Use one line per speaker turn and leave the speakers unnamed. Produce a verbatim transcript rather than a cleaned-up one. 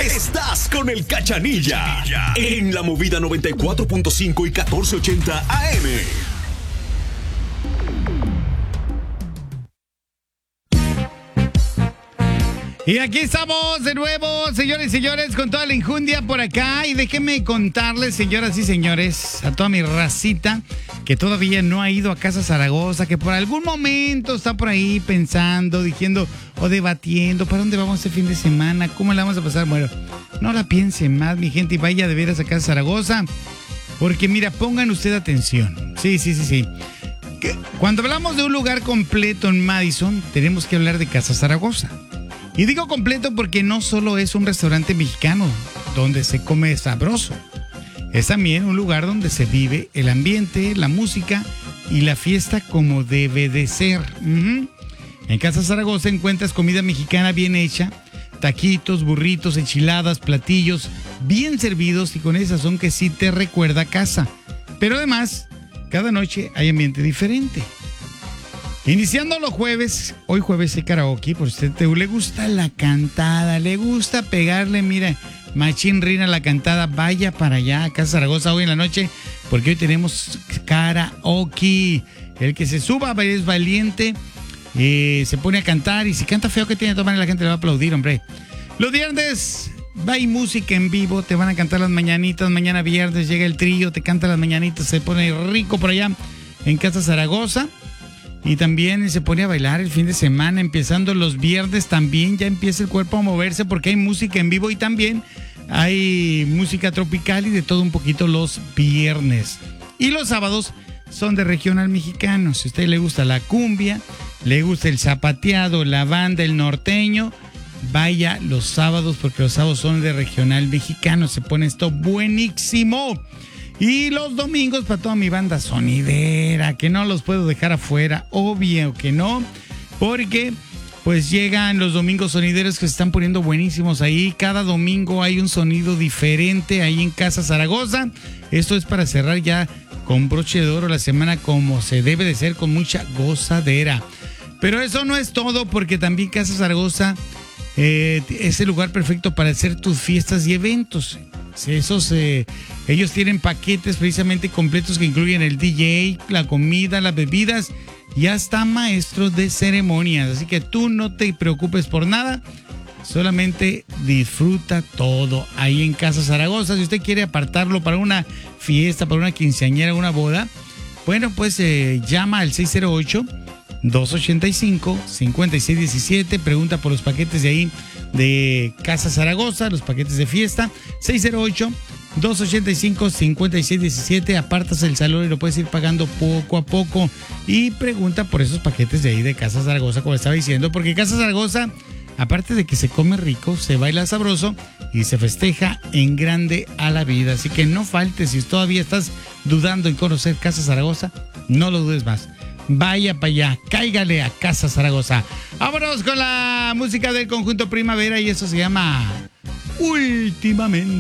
Estás con el Cachanilla en la Movida noventa y cuatro punto cinco y catorce ochenta A M.
Y aquí estamos de nuevo, señores y señores, con toda la injundia por acá. Y déjenme contarles, señoras y señores, a toda mi racita que todavía no ha ido a Casa Zaragoza, que por algún momento está por ahí pensando, diciendo o debatiendo, ¿para dónde vamos este fin de semana? ¿Cómo la vamos a pasar? Bueno, no la piensen más, mi gente, y vaya de veras a Casa Zaragoza. Porque mira, pongan usted atención. Sí, sí, sí, sí. Que cuando hablamos de un lugar completo en Madison, tenemos que hablar de Casa Zaragoza. Y digo completo porque no solo es un restaurante mexicano donde se come sabroso. Es también un lugar donde se vive el ambiente, la música y la fiesta como debe de ser. Uh-huh. En Casa Zaragoza encuentras comida mexicana bien hecha, taquitos, burritos, enchiladas, platillos bien servidos y con esa sazón que sí te recuerda a casa. Pero además, cada noche hay ambiente diferente. Iniciando los jueves, hoy jueves hay karaoke, por si te le gusta la cantada, le gusta pegarle, mira, machín rina la cantada, vaya para allá a Casa Zaragoza hoy en la noche, porque hoy tenemos karaoke. El que se suba es valiente, eh, se pone a cantar y si canta feo que tiene que tomar la gente le va a aplaudir, hombre. Los viernes hay música en vivo, te van a cantar las mañanitas, mañana viernes llega el trío, te canta las mañanitas, se pone rico por allá en Casa Zaragoza. Y también se pone a bailar el fin de semana, empezando los viernes también, ya empieza el cuerpo a moverse porque hay música en vivo y también hay música tropical y de todo un poquito los viernes. Y los sábados son de regional mexicano. Si a usted le gusta la cumbia, le gusta el zapateado, la banda, el norteño, vaya los sábados porque los sábados son de regional mexicano. Se pone esto buenísimo. Y los domingos para toda mi banda sonidera, que no los puedo dejar afuera, obvio que no, porque pues llegan los domingos sonideros que se están poniendo buenísimos ahí. Cada domingo hay un sonido diferente ahí en Casa Zaragoza. Esto es para cerrar ya con broche de oro la semana como se debe de ser, con mucha gozadera. Pero eso no es todo, porque también Casa Zaragoza eh, es el lugar perfecto para hacer tus fiestas y eventos. Esos, eh, ellos tienen paquetes precisamente completos que incluyen el D J, la comida, las bebidas y hasta maestros de ceremonias. Así que tú no te preocupes por nada, solamente disfruta todo ahí en Casa Zaragoza. Si usted quiere apartarlo para una fiesta, para una quinceañera, una boda, bueno, pues eh, llama al seis cero ocho, dos ochenta y cinco, cincuenta y seis diecisiete, pregunta por los paquetes de ahí de Casa Zaragoza, los paquetes de fiesta, seis cero ocho, dos ochenta y cinco, cincuenta y seis diecisiete, apartas el salón y lo puedes ir pagando poco a poco y pregunta por esos paquetes de ahí de Casa Zaragoza, como estaba diciendo, porque Casa Zaragoza, aparte de que se come rico, se baila sabroso y se festeja en grande a la vida, así que no faltes. Si todavía estás dudando en conocer Casa Zaragoza, no lo dudes más. Vaya para allá, cáigale a Casa Zaragoza. Vámonos con la música del conjunto Primavera y eso se llama Últimamente.